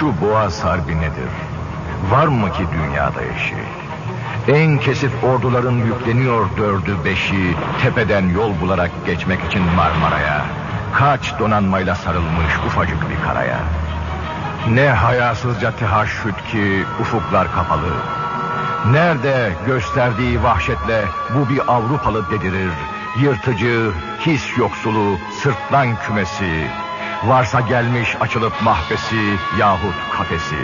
Şu Boğaz Harbi nedir? Var mı ki dünyada eşi? En kesif orduların yükleniyor dördü beşi, tepeden yol bularak geçmek için Marmara'ya. Kaç donanmayla sarılmış ufacık bir karaya. Ne hayasızca tehaşüt ki ufuklar kapalı. Nerede gösterdiği vahşetle bu bir Avrupalı dedirir. Yırtıcı, his yoksulu, sırtlan kümesi. Varsa gelmiş açılıp mahbesi yahut kafesi.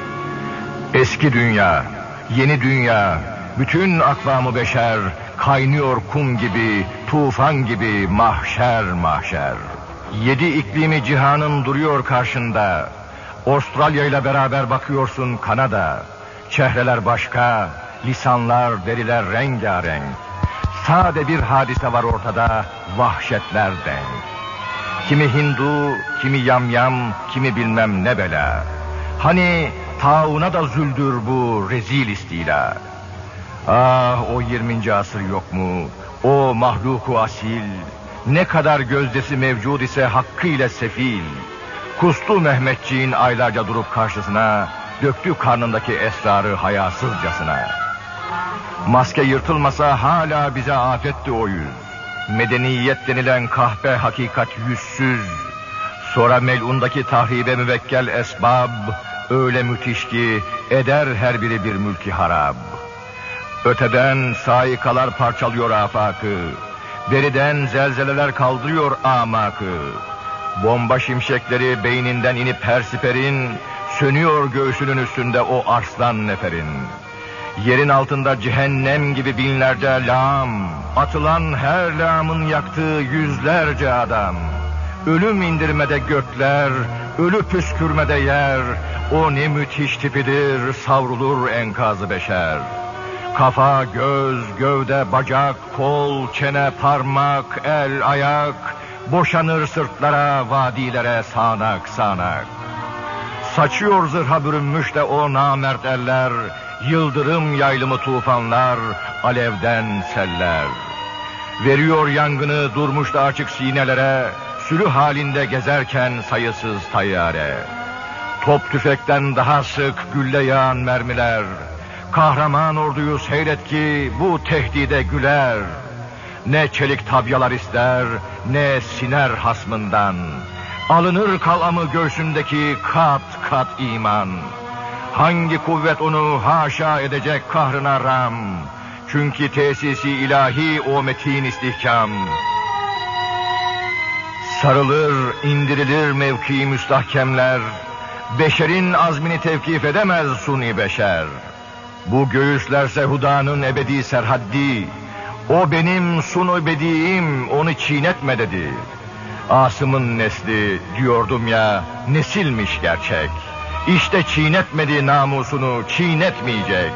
Eski dünya, yeni dünya, bütün akvamı beşer, kaynıyor kum gibi, tufan gibi mahşer mahşer. 7 iklimi cihanın duruyor karşında. Avustralya ile beraber bakıyorsun Kanada. Çehreler başka, lisanlar, deriler rengarenk. Sade bir hadise var ortada, vahşetler denk. Kimi Hindu, kimi yamyam, kimi bilmem ne bela. Hani tauna da züldür bu rezil istila. Ah, o 20. asır yok mu? O mahluku asil. Ne kadar gözdesi mevcud ise hakkıyla sefil. Kustu Mehmetçiğin aylarca durup karşısına, döktü karnındaki esrarı hayasızcasına. Maske yırtılmasa hala bize afetti o yüz. Medeniyet denilen kahpe hakikat yüzsüz. Sonra melundaki tahribe müvekkel esbab, öyle müthiş ki eder her biri bir mülki harab. Öteden saikalar parçalıyor afakı, beriden zelzeleler kaldırıyor amakı. Bomba şimşekleri beyninden inip her siperin, sönüyor göğsünün üstünde o arslan neferin. Yerin altında cehennem gibi binlerce lağım, atılan her lağımın yaktığı yüzlerce adam. Ölüm indirmede gökler, ölü püskürmede yer, o ne müthiş tipidir, savrulur enkazı beşer. Kafa, göz, gövde, bacak, kol, çene, parmak, el, ayak, boşanır sırtlara, vadilere sağanak sağanak. Saçıyor zırha bürünmüş de o namert eller, yıldırım yaylımı tufanlar, alevden seller. Veriyor yangını durmuş da açık sinelere, sürü halinde gezerken sayısız tayyare. Top tüfekten daha sık gülle yağan mermiler, kahraman orduyu seyret ki bu tehdide güler. Ne çelik tabyalar ister, ne siner hasmından. Alınır kalamı göğsündeki kat kat iman. Hangi kuvvet onu haşa edecek kahrına ram? Çünkü tesisi ilahi o metin istihkam. Sarılır, indirilir mevki müstahkemler. Beşerin azmini tevkif edemez suni beşer. Bu göğüslerse hudanın ebedi serhaddi. O benim sunu bediğim, onu çiğnetme dedi. Asım'ın nesli diyordum ya, nesilmiş gerçek. İşte çiğnetmedi namusunu, çiğnetmeyecek.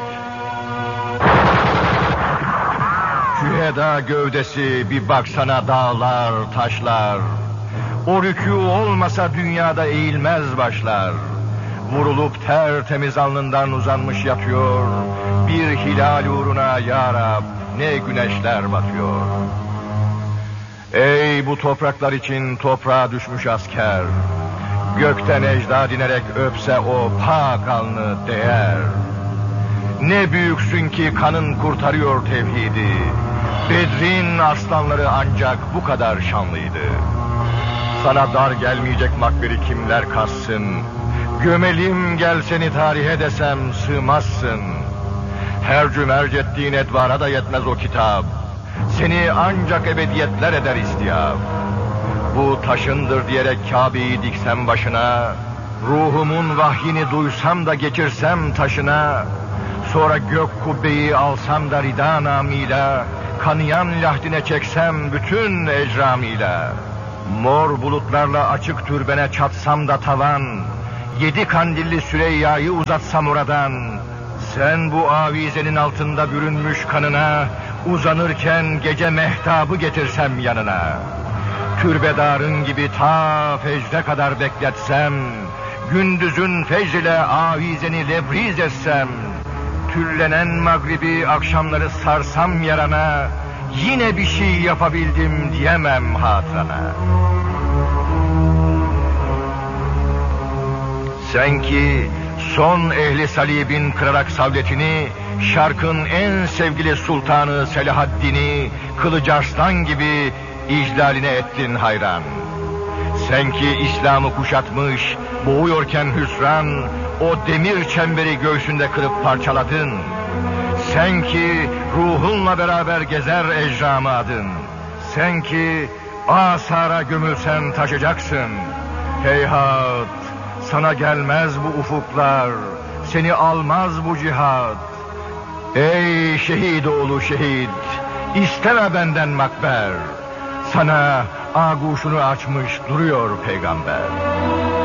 Şüheda gövdesi bir baksana dağlar, taşlar. O rükû olmasa dünyada eğilmez başlar. Vurulup tertemiz alnından uzanmış yatıyor. Bir hilal uğruna ya Rab, ne güneşler batıyor. Ey bu topraklar için toprağa düşmüş asker. Gökten ecda dinerek öpse o pak alnı değer. Ne büyüksün ki kanın kurtarıyor tevhidi. Bedrin aslanları ancak bu kadar şanlıydı. Sana dar gelmeyecek makberi kimler kassın. Gömelim gel seni tarihe desem sığmazsın. Her cümerc ettiğin edvara da yetmez o kitap. Seni ancak ebediyetler eder istiyap. Bu taşındır diyerek Kabe'yi diksem başına, ruhumun vahyini duysam da geçirsem taşına, sonra gök kubbeyi alsam da rida namıyla, kanayan lahdine çeksem bütün ecramıyla, mor bulutlarla açık türbene çatsam da tavan, 7 kandilli Süreyya'yı uzatsam oradan, sen bu avizenin altında bürünmüş kanına, uzanırken gece mehtabı getirsem yanına. Türbedarın gibi ta fecre kadar bekletsem, gündüzün fecrile avizeni lebriz etsem, tüllenen mağribi akşamları sarsam yarana, yine bir şey yapabildim diyemem hatırana. Sen ki son ehli salibin kırarak savletini, şarkın en sevgili sultanı Selahaddin'i kılıç arslan gibi iclaline ettin hayran. Sen ki İslam'ı kuşatmış, boğuyorken hüsran, o demir çemberi göğsünde kırıp parçaladın. Sen ki ruhunla beraber gezer ecramı adın. Sen ki asara gömülsen taşacaksın. Heyhat, sana gelmez bu ufuklar, seni almaz bu cihat. Ey şehit oğlu şehit, isteme benden makber. Sana aguşunu açmış duruyor peygamber.